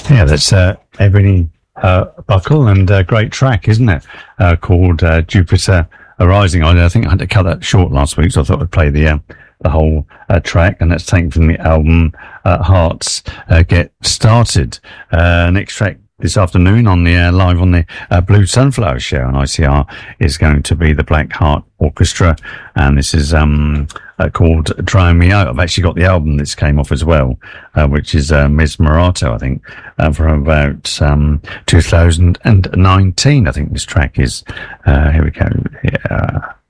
Yeah, that's Ebony Buckle, and a great track, isn't it? Called Jupiter Arising. I think I had to cut that short last week, so I thought I'd play the whole track, and that's taken from the album Hearts Get Started. Next track this afternoon on the live on the Blue Sunflower Show on ICR is going to be the Black Heart Orchestra, and this is called Dry Me Out. I've actually got the album this came off as well, which is Mesmerato, I think, from about 2019. I think this track is. Here we go. Yeah.